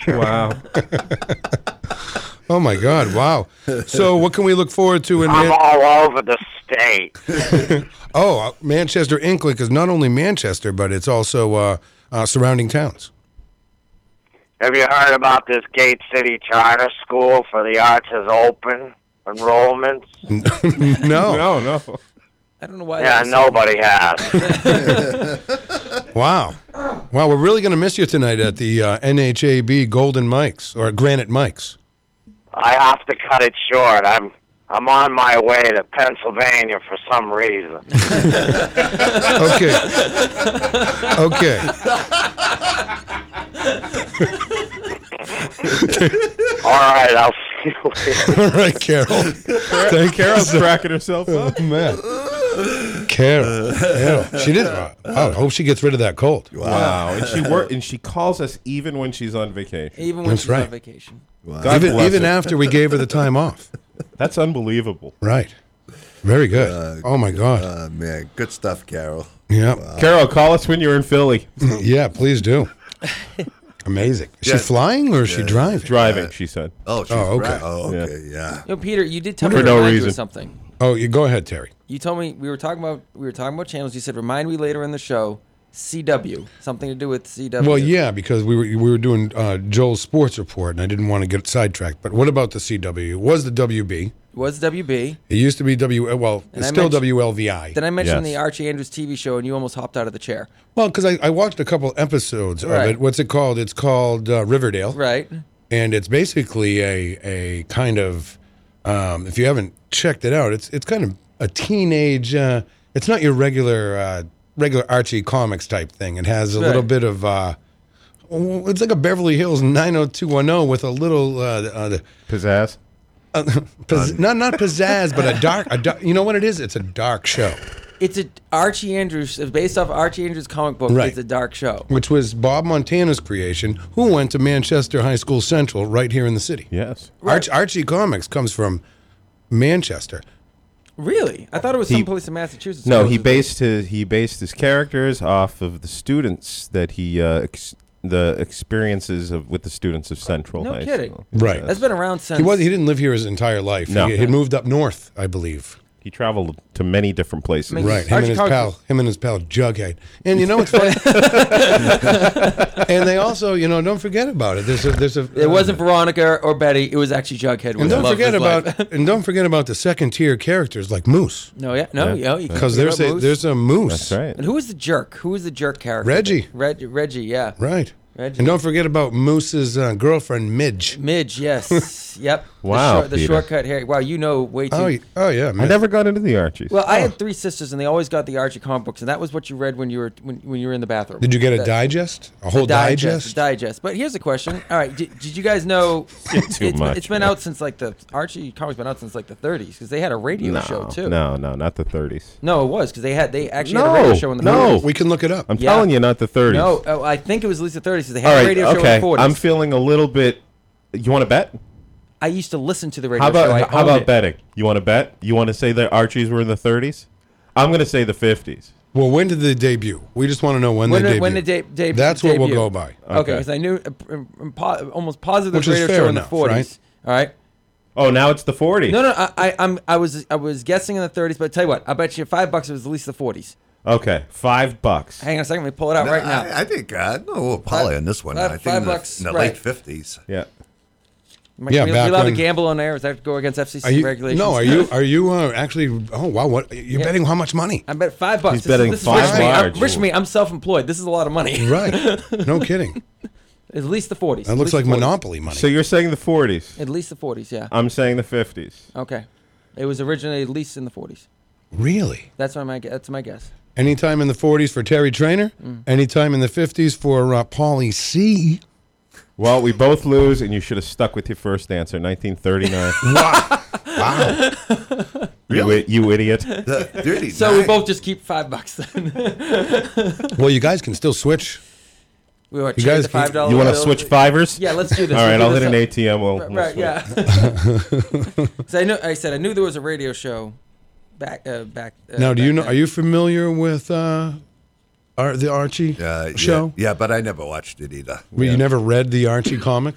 Wow. Oh my God! Wow. So, what can we look forward to in? I'm all over the state. Manchester Inklink is not only Manchester, but it's also surrounding towns. Have you heard about this Gate City Charter School for the Arts is open enrollments? No. I don't know why. Yeah, nobody has. Wow. We're really going to miss you tonight at the NHAB Golden Mikes or Granite Mikes. I have to cut it short. I'm on my way to Pennsylvania for some reason. Okay. All right, I'll see you later. All right, Carol. Thank Carol's cracking herself up. Oh, man. Carol. She did. I hope she gets rid of that cold. Wow. And she calls us even when she's on vacation. Even when she's on vacation. Wow. Even after we gave her the time off. That's unbelievable. Right. Very good. Oh my God. Man, good stuff, Carol. Yeah. Wow. Carol, call us when you're in Philly. Yeah, please do. Amazing. Is she flying or is she driving? Driving, she said. Oh, she's okay. Okay, yeah. Yo, Peter, you did tell me For to no remind you reason. of something. Oh, you go ahead, Terry. You told me we were talking about channels. You said remind me later in the show. CW, something to do with CW. Well, yeah, because we were doing Joel's sports report, and I didn't want to get sidetracked. But what about the CW? It was the WB. It was WB. It used to be it's still WLVI. Then I mentioned the Archie Andrews TV show, and you almost hopped out of the chair. Well, because I watched a couple episodes of it. What's it called? It's called Riverdale. Right. And it's basically a kind of, if you haven't checked it out, it's kind of a teenage. It's not your regular Archie comics type thing. It has a little bit of. It's like a Beverly Hills 90210 with a little pizzazz. Not pizzazz, but a dark. You know what it is? It's a dark show. It's a Archie Andrews, based off Archie Andrews' comic book. Right. It's a dark show, Which was Bob Montana's creation, who went to Manchester High School Central right here in the city. Yes. Archie Comics comes from Manchester. Really? I thought it was someplace in Massachusetts. No, he based his characters off of the students that he the experiences with the students of Central No High kidding. School. Right. That's been around since. He didn't live here his entire life. No. He moved up north, I believe. He traveled to many different places. Right. Him and his pal Jughead. And you know what's funny? And they also, don't forget about it. It wasn't Veronica or Betty. It was actually Jughead. And don't forget about the second tier characters like Moose. Because there's a Moose. That's right. And who was the jerk? Who was the jerk character? Reggie. Reggie, yeah. Right. Reggie. And don't forget about Moose's girlfriend, Midge. Midge, yes. Yep. Wow, The shortcut hair. Wow, you know way too. Oh yeah, man. I never got into the Archies. Well, I had 3 sisters, and they always got the Archie comic books, and that was what you read when you were in the bathroom. Did you get a digest? A whole digest? Digest. But here's a question. All right, did you guys know it's been out since the Archie comics been out since the 30s because they had a radio show too. No, not the 30s. No, it was because they actually had a radio show in the 40s. We can look it up. I'm telling you, not the 30s. No, I think it was at least the 30s because they had a radio show in the 40s. I'm feeling a little bit. You want to bet? I used to listen to the radio show. How about it. betting? You want to bet? You want to say the Archies were in the 30s? I'm going to say the 50s. Well, when did they debut? We just want to know when they debuted. When the debut. That's what we'll go by. Okay, because I knew almost positive Which radio is fair show enough, in the 40s. right? All right. Oh, now it's the 40s. No. I was guessing in the 30s, but I tell you what, I bet you $5 it was at least the 40s. Okay, $5. Hang on a second, let me pull it out right now. I think Polly on this one. I think $5, in the right. late 50s. Yeah. Are we allowed to gamble on air? Does that go against FCC regulations? No, are you actually? Oh wow, what you're betting? How much money? I bet $5. He's betting this $5. is rich me. I'm self-employed. This is a lot of money. Right? No kidding. At least the 40s. That looks like Monopoly money. So you're saying the 40s? At least the 40s, yeah. I'm saying the 50s. Okay, it was originally at least in the 40s. Really? That's my guess. Anytime in the 40s for Terry Trainer. Anytime in the 50s for Paulie C. Well, we both lose, and you should have stuck with your first answer, 1939. Wow. Really? You idiot. So we both just keep $5 then. Well, you guys can still switch. We want You to guys the $5. You want to switch fivers? Yeah, let's do this. All right, We'll I'll do hit this an up. ATM. Right, yeah. So I knew there was a radio show back. Now, do you know? Are you familiar with the Archie show? Yeah, but I never watched it either. Well, you never read the Archie comic?